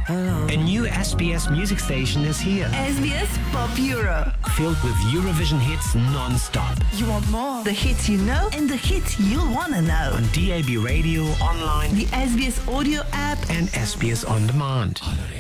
A new SBS music station is here. SBS Pop Euro. Filled with Eurovision hits non-stop. You want more? The hits you know and the hits you'll want to know. On DAB radio, online, the SBS audio app and SBS On Demand.